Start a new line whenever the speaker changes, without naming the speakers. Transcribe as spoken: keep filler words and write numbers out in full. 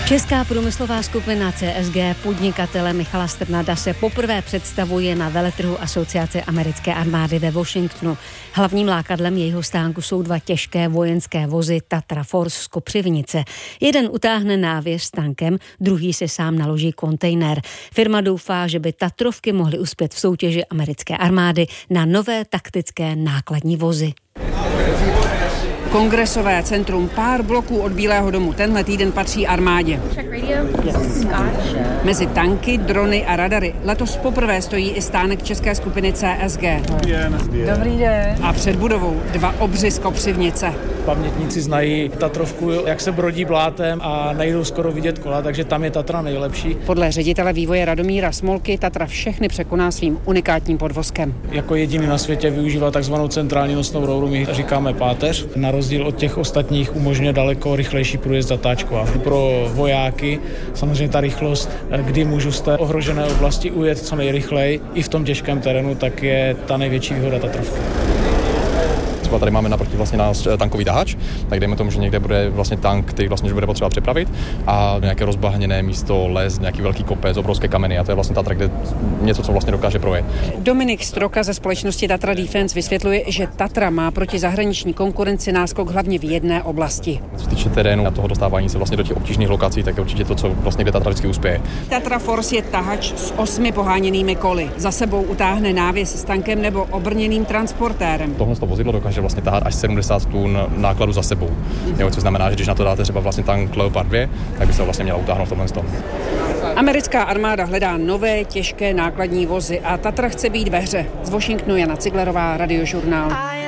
Česká průmyslová skupina C S G podnikatele Michala Strnada se poprvé představuje na veletrhu Asociace americké armády ve Washingtonu. Hlavním lákadlem jejího stánku jsou dva těžké vojenské vozy Tatra Force z Kopřivnice. Jeden utáhne návěs s tankem, druhý si sám naloží kontejner. Firma doufá, že by Tatrovky mohly uspět v soutěži americké armády na nové taktické nákladní vozy.
Kongresové centrum pár bloků od Bílého domu tenhle týden patří armádě. Mezi tanky, drony a radary letos poprvé stojí i stánek české skupiny C S G.
Dobrý den.
A před budovou dva obři z Kopřivnice.
Pamětníci znají Tatrovku, jak se brodí blátem a nejdou skoro vidět kola, takže tam je Tatra nejlepší.
Podle ředitele vývoje Radomíra Smolky Tatra všechny překoná svým unikátním podvozkem.
Jako jediný na světě využívá takzvanou centrální nosnou rouru, my říkáme páteř. Na rozdíl od těch ostatních umožňuje daleko rychlejší průjezd zatáčková. Pro vojáky samozřejmě ta rychlost, kdy můžu z té ohrožené oblasti ujet co nejrychleji i v tom těžkém terénu, tak je ta největší výhoda Tatrovky.
Tady máme naproti vlastně náš tankový tahač, tak dejme tomu, že někde bude vlastně tank, který vlastně bude potřeba připravit a nějaké rozbahněné místo, les, nějaký velký kopec, obrovské kameny a to je vlastně Tatra, kde něco, co vlastně dokáže projet.
Dominik Stroka ze společnosti Tatra Defense vysvětluje, že Tatra má proti zahraniční konkurenci náskok hlavně v jedné oblasti.
Co se týče terénu a toho dostávání se vlastně do těch obtížných lokací, tak je určitě to, co vlastně kde Tatra vždycky uspěje.
Tatra Force je tahač s osmi poháněnými koly. Za sebou utáhne návěs s tankem nebo obrněným transportérem.
Tohle to vozidlo dokáže vlastně tahat až sedmdesát tun nákladu za sebou. Jo, což znamená, že když na to dáte třeba vlastně tank Leopard dva, tak by se ho vlastně měla utáhnout v tomhle tom.
Americká armáda hledá nové těžké nákladní vozy a Tatra chce být ve hře. Z Washingtonu Jana Ciglerová, Radiožurnál.